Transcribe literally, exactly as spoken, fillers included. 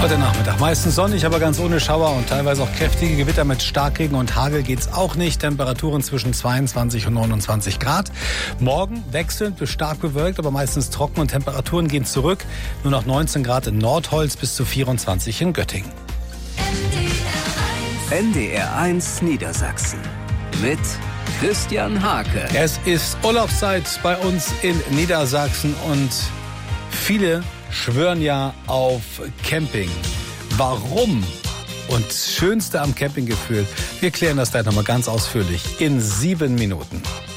Heute Nachmittag meistens sonnig, aber ganz ohne Schauer und teilweise auch kräftige Gewitter mit Starkregen und Hagel geht's auch nicht. Temperaturen zwischen zweiundzwanzig und neunundzwanzig Grad. Morgen wechselnd bis stark bewölkt, aber meistens trocken und Temperaturen gehen zurück. Nur noch neunzehn Grad in Nordholz bis zu vierundzwanzig in Göttingen. N D R eins Niedersachsen mit Christian Hake. Es ist Urlaubszeit bei uns in Niedersachsen und viele schwören ja auf Camping. Warum? Und das Schönste am Campinggefühl, wir klären das gleich nochmal ganz ausführlich in sieben Minuten.